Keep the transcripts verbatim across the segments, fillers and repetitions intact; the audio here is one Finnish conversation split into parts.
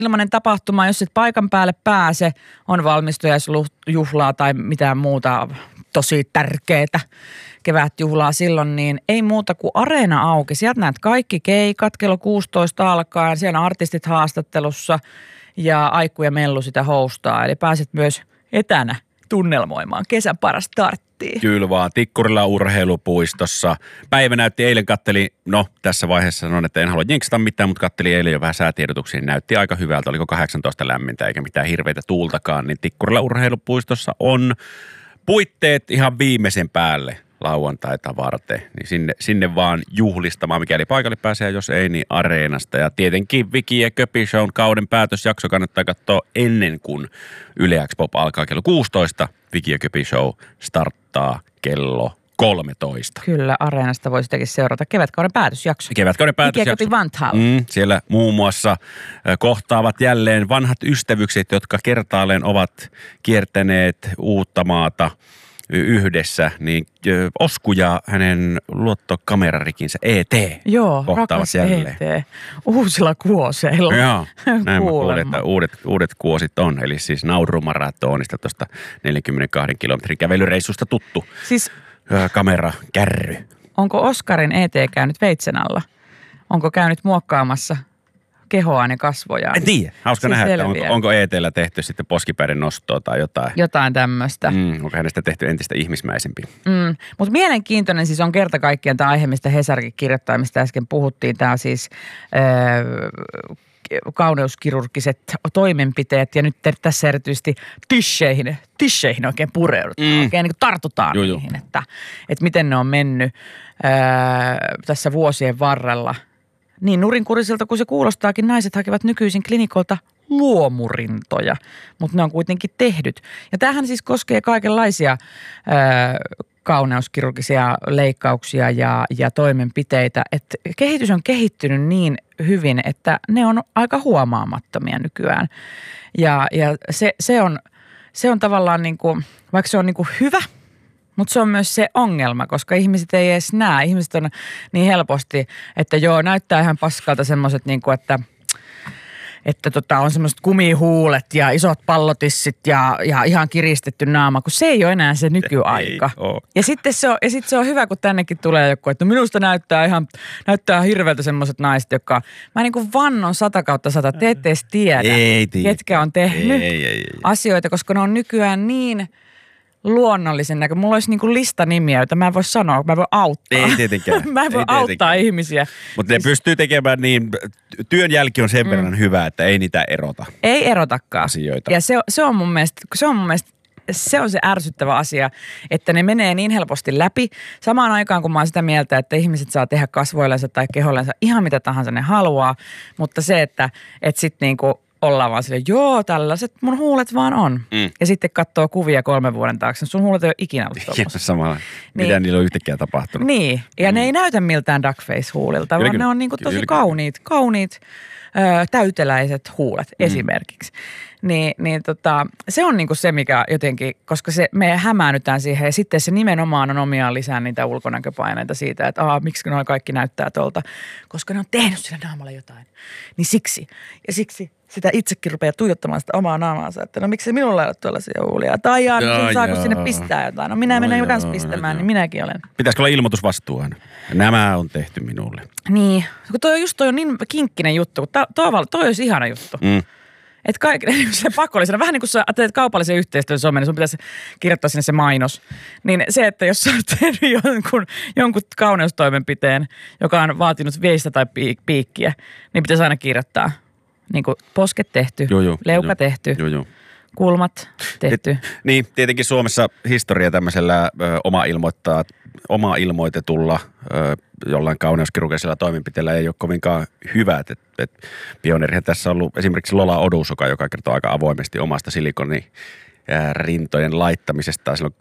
ilmainen tapahtuma, jos et paikan päälle pääse, on valmistujaisjuhlaa tai mitään muuta tosi tärkeää kevätjuhlaa silloin, niin ei muuta kuin areena auki. Sieltä näet kaikki keikat, kello kuusitoista alkaen, siellä on artistit haastattelussa ja Aikku ja Mellu sitä hostaa. Eli pääset myös etänä tunnelmoimaan kesän paras starttia. Kyllä vaan, Tikkurilla urheilupuistossa. Päivä näytti eilen, katteli, no tässä vaiheessa sanon, että en halua jinksata mitään, mutta katteli eilen jo vähän säätiedotuksia, niin näytti aika hyvältä. Oliko kahdeksantoista lämmintä eikä mitään hirveitä tuultakaan, niin Tikkurilla urheilupuistossa on puitteet ihan viimeisen päälle lauantaita varten. Niin sinne, sinne vaan juhlistamaan, mikäli paikalle pääsee, jos ei, niin areenasta. Ja tietenkin Viki ja Köpi Shown kauden päätösjakso kannattaa katsoa ennen kuin Yle X Pop alkaa kello kuusitoista. Viki ja Köpi Show starttaa kello kolmetoista. Kyllä, areenasta voi sitäkin seurata. Kevätkauden päätösjakso. Kevätkauden päätösjakso. Viki ja Köpi Vanthal. Mm, siellä muun muassa kohtaavat jälleen vanhat ystävykset, jotka kertaalleen ovat kiertäneet Uuttamaata yhdessä, niin Osku ja hänen luottokamerarikinsä E T Joo, kohtaavat rakas jälleen. E T. Uusilla kuoseilla. Joo, näin mä kuulin, että uudet, uudet kuosit on. Eli siis naurumaratonista tuosta neljänkymmenenkahden kilometrin kävelyreissusta tuttu siis, kamerakärry. Onko Oskarin E T käynyt veitsen alla? Onko käynyt muokkaamassa kehoaan ja kasvojaan? En tiedä. Hauska Se nähdä, että onko, selviää. onko E T:llä tehty sitten poskipäiden nostoa tai jotain. Jotain tämmöistä. Mm, onko hänestä tehty entistä ihmismäisempi? Mm. Mutta mielenkiintoinen siis on kerta kaikkiaan tämä aihe, mistä Hesarikin kirjoittaa, mistä äsken puhuttiin. Tämä siis äh, kauneuskirurgiset toimenpiteet ja nyt tässä erityisesti tisseihin, tisseihin oikein pureudutaan. Mm. Oikein niin kuin tartutaan Juju. niihin, että, että miten ne on mennyt äh, tässä vuosien varrella. Niin nurinkurisilta kuin se kuulostaakin, naiset hakevat nykyisin klinikolta luomurintoja, mutta ne on kuitenkin tehdyt. Ja tämähän siis koskee kaikenlaisia ö, kauneuskirurgisia leikkauksia ja, ja toimenpiteitä. Et kehitys on kehittynyt niin hyvin, että ne on aika huomaamattomia nykyään. Ja, ja se, se, on, se on tavallaan niin kuin, vaikka se on niin kuin hyvä, mutta se on myös se ongelma, koska ihmiset ei edes näe. Ihmiset on niin helposti, että joo, näyttää ihan paskalta semmoiset, niin kuin, että, että tota, on semmoiset kumihuulet ja isot pallotissit ja, ja ihan kiristetty naama, kun se ei ole enää se nykyaika. Ja sitten se on, ja sitten se on hyvä, kun tännekin tulee joku, että minusta näyttää ihan, näyttää hirveältä semmoiset naiset, jotka, mä niin kuin vannon sata kautta sata, te ette edes tiedä, Ei tiedä. ketkä on tehnyt ei, ei, ei. asioita, koska ne on nykyään niin luonnollisen näkö. Mulla olisi niinku lista nimiä, joita mä en voi sanoa, mä en voi auttaa. Ei tietenkään. mä en voi ei auttaa tietenkään. ihmisiä. Mutta ne siis pystyy tekemään niin, työn jälki on sen mm. verran hyvä, että ei niitä erota. Ei erotakaan. Asioita. Ja se, se on mun mielestä, se on mun mielestä, se on se ärsyttävä asia, että ne menee niin helposti läpi. Samaan aikaan, kun mä oon sitä mieltä, että ihmiset saa tehdä kasvoillensa tai kehollensa ihan mitä tahansa ne haluaa, mutta se, että et sit niinku ollaan vaan silleen, joo, tällaiset mun huulet vaan on. Mm. Ja sitten katsoo kuvia kolmen vuoden taakse. Sun huulet ei ole ikinä ollut tuollaista. Samalla. Niin. Mitä niillä on yhtäkkiä tapahtunut. Niin, ja mm. ne ei näytä miltään duckface-huulilta, vaan kyllä, ne on niinku tosi kyllä, kauniit, kauniit ö, täyteläiset huulet mm. esimerkiksi. Niin, niin tota, se on niinku se, mikä jotenkin, koska se, me hämäännytään siihen ja sitten se nimenomaan on omiaan lisää niitä ulkonäköpaineita siitä, että aa, miksi nuo kaikki näyttää tuolta, koska ne on tehnyt sillä naamalla jotain. Niin siksi, ja siksi sitä itsekin rupeaa tuijottamaan sitä omaa naamaansa, että no miksi minulla ei ole tuollaisia huulia. Tai jaa, niin saako sinne pistää jotain. No minä menen kans pistämään, niin minäkin olen. Pitäisikö olla ilmoitusvastuu aina? Nämä on tehty minulle. Niin, kun toi on just toi on niin kinkkinen juttu, kun toi, toi olisi ihana juttu. Mm. Että kaikille se pakollisena, vähän niin kuin sä teet kaupallisen yhteistyön someen, niin sun pitäisi kirjoittaa sinne se mainos. Niin se, että jos sä oot tehnyt jonkun, jonkun kauneustoimenpiteen, joka on vaatinut veistä tai piikkiä, niin pitäisi aina kirjoittaa. Niin kuin posket tehty, Juju, leuka juju, tehty, juju. kulmat tehty. Et, niin, tietenkin Suomessa historia tämmöisellä ö, oma, ilmoittaa, oma ilmoitetulla ö, jollain kauneuskirurgisella toimenpiteellä ei ole kovinkaan hyvät. Et, et pioneerihän tässä on ollut esimerkiksi Lola Odusoka, joka kertoo aika avoimesti omasta silikonirintojen laittamisesta silloin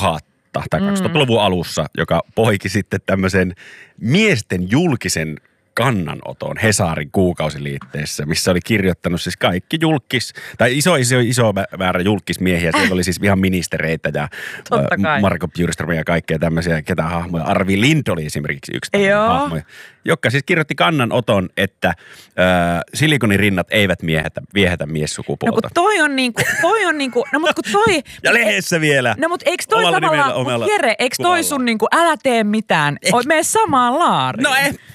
kaksituhatta tai kaksituhattaluvun alussa, joka poiki sitten tämmöisen miesten julkisen kannanoton Hesarin kuukausiliitteessä, missä oli kirjoittanut siis kaikki julkis, tai iso, iso, iso määrä julkismiehiä. Siellä oli siis ihan ministereitä ja Marko Bjurström ja kaikkea tämmöisiä, ketä hahmoja. Arvi Lind oli esimerkiksi yksi tämmöinen hahmo, joka siis kirjoitti kannanoton, että äh, silikonirinnat eivät miehätä, viehätä miessukupuolta. No kun toi on niinku, toi on niinku, no mut kun toi... ja lehdessä vielä. No mut eikö toi tavallaan, mut Jere, eikö toi sun niinku, älä tee mitään, mene samaan laariin? No ei.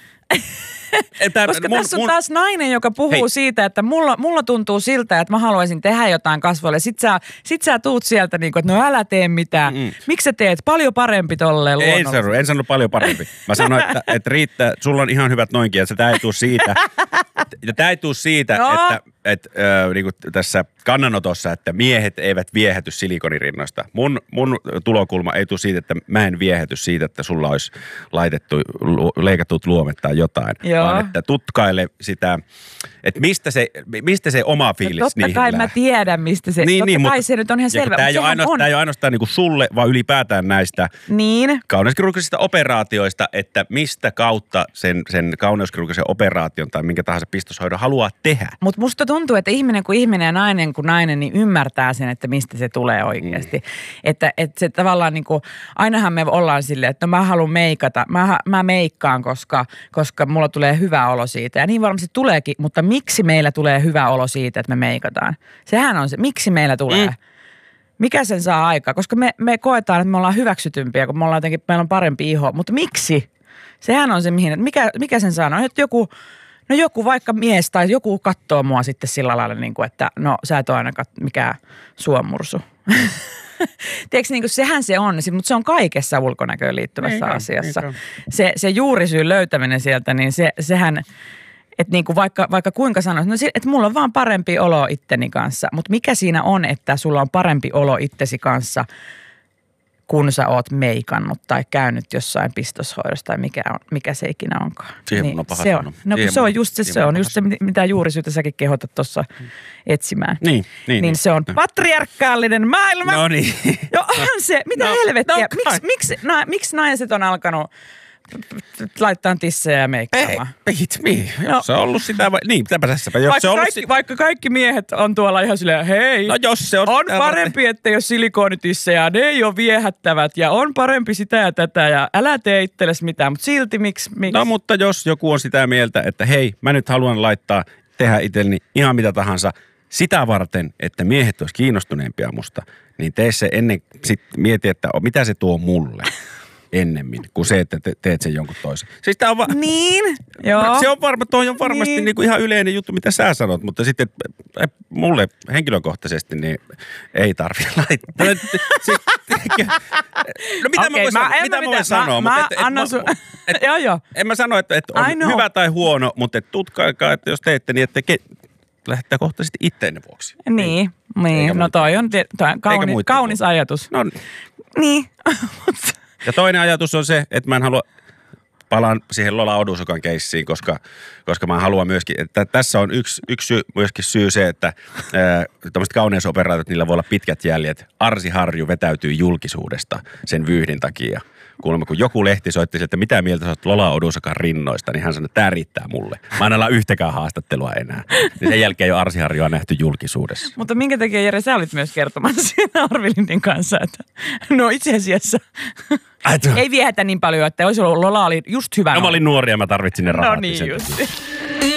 Että Koska mun, tässä on mun... taas nainen, joka puhuu Hei. siitä, että mulla, mulla tuntuu siltä, että mä haluaisin tehdä jotain kasvoille. Sit sä, sit sä tuut sieltä niin kuin, että no älä tee mitään. Mm. Miksi sä teet? Paljon parempi tolleen luonnollisesti. En sano, en sano paljon parempi. Mä sanoin, että, että riittää, sulla on ihan hyvät noinkin, että tämä ei tule siitä, tämä ei tule siitä no. että, että äh, niin kuin tässä kannanotossa, että miehet eivät viehäty silikonirinnoista. Mun, mun tulokulma ei tule siitä, että mä en viehäty siitä, että sulla olisi laitettu, leikattu luomet tai jotain. Joo. Vaan että tutkaile sitä, että mistä se, mistä se oma fiilis no, totta kai mä tiedän, mistä se, niin, totta niin, kai mutta, se nyt on ihan selvä. Tämä ei ole ainoastaan, on. ainoastaan niin kuin sulle, vaan ylipäätään näistä niin. kauneuskirurgisista operaatioista, että mistä kautta sen, sen kauneuskirurgisen operaation tai minkä tahansa pistoshoidon haluaa tehdä. Mutta musta tuntuu, että ihminen kuin ihminen ja nainen kuin nainen, niin ymmärtää sen, että mistä se tulee oikeasti. Mm. Että, että se tavallaan niin kuin, ainahan me ollaan silleen, että no mä haluan meikata, mä, mä meikkaan, koska, koska mulla tulee hyvä olo siitä. Ja niin varmasti tuleekin, mutta miksi meillä tulee hyvä olo siitä, että me meikataan? Sehän on se, miksi meillä tulee? Mm. Mikä sen saa aikaa? Koska me, me koetaan, että me ollaan hyväksytympiä, kun me ollaan jotenkin, meillä on parempi iho. Mutta miksi? Sehän on se, mihin, että mikä, mikä sen saa? No, että joku, no joku vaikka mies tai joku katsoo mua sitten sillä lailla, niin kuin, että no sä et ole ainakaan mikään suomursu. Tiedätkö, niin kuin sehän se on, mutta se on kaikessa ulkonäköön liittyvässä niin asiassa. Niin se, se juurisyyn löytäminen sieltä, niin se, sehän... Että niinku vaikka, vaikka kuinka sanoisin, no että mulla on vaan parempi olo itteni kanssa. Mutta mikä siinä on, että sulla on parempi olo itsesi kanssa, kun sä oot meikannut tai käynyt jossain pistoshoidossa tai mikä, on, mikä se ikinä onkaan. Siihen niin, on paha se on. No se on just se, se on just se, mitä juurisyyttä säkin kehotat tuossa etsimään. Niin, niin, niin. niin se on no. patriarkaalinen maailma. No niin. Jo onhan se, mitä no, helvettiä. No, miksi, miksi, na, miksi naiset on alkanut... laittaa tissejä ja meikkaamaan. Ei, it me. No. Se on ollut sitä vai... Niin, täpä tässäpä. Jos vaikka, se on kaikki, sit... vaikka kaikki miehet on tuolla ihan silleen, hei, no, jos se on, on parempi, ettei ole silikonitissejä, ne ei ole viehättävät ja on parempi sitä ja tätä ja älä tee itsellesi mitään, mutta silti miksi? miksi? No mutta jos joku on sitä mieltä, että hei, mä nyt haluan laittaa, tehdä itselleni ihan mitä tahansa sitä varten, että miehet olisi kiinnostuneempia musta, niin tee se ennen, sit mieti, että mitä se tuo mulle. Ennemmin kuin se, että te, teet sen jonkun toisen. Siis tää on va- niin, joo. Se on, varma, toi on varmasti niin. Niin kuin ihan yleinen juttu, mitä sä sanot, mutta sitten mulle henkilökohtaisesti niin ei tarvitse laittaa. No mitä okay, mä voin, mä, mitä mä voin sanoa? Mä, mutta et, et, mä, sun... et, joo, joo. En mä sano, että, että on hyvä tai huono, mutta tutkailkaa, että jos teette niin, että ke- lähettää kohtaisesti itteenne vuoksi. Niin, niin. No toi on, toi on kauni, kaunis ajatus. No niin. Ja toinen ajatus on se, että mä en halua, palaan siihen Lola Odusokan keissiin, koska, koska mä haluan myöskin, että tässä on yksi, yksi syy, myöskin syy se, että tämmöiset kauneusoperaatiot, niillä voi olla pitkät jäljet. Arsi Harju vetäytyy julkisuudesta sen vyyhdin takia. Kuulemma, kun joku lehti soitti sieltä, mitä mieltä sä oot Lola Odusokan rinnoista, niin hän sanoi, että tää riittää mulle. Mä en ala yhtäkään haastattelua enää. Niin sen jälkeen jo Arsi Harjua nähty julkisuudessa. Mutta minkä takia, Jere, sä olit myös kertomassa siinä Arvi Lindin kanssa, että no itse asiassa ei viehätä niin paljon, että olisi ollut, Lola oli just hyvä. No mä olin nuori ja mä tarvitsin ne rahat. No niin just.